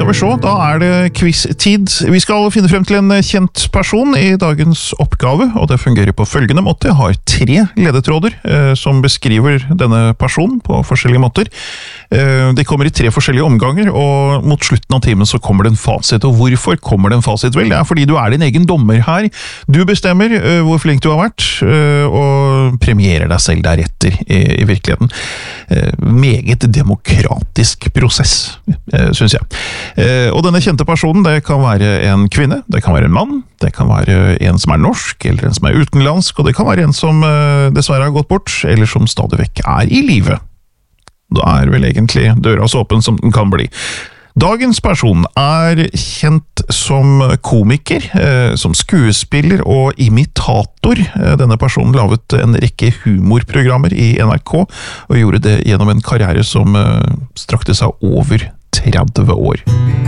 skal vi se, da det quiz-tid. Vi skal finne frem til en kjent person i dagens oppgave, og det fungerer på følgende måte. Jeg har 3 ledetråder som beskriver denne personen på forskjellige måter. De kommer i 3 forskjellige omganger, og mot slutten av timen så kommer det en fasit. Og hvorfor kommer det en fasit? Vel, det fordi du din egen dommer her. Du bestemmer hvor flink du har vært, og premierer deg selv deretter i virkeligheten. Meget demokratisk prosess, synes jeg. Og denne kjente personen, det kan være en kvinne, det kan være en mann, det kan være en som norsk, eller en som utenlandsk, og det kan være en som dessverre har gått bort, eller som stadig vekk i live. Da vel egentlig døra så åpen som den kan bli. Dagens person kjent som komiker, som skuespiller og imitator. Denne personen laget en rekke humorprogrammer i NRK, og gjorde det gjennom en karriere som strakte seg over 30 år.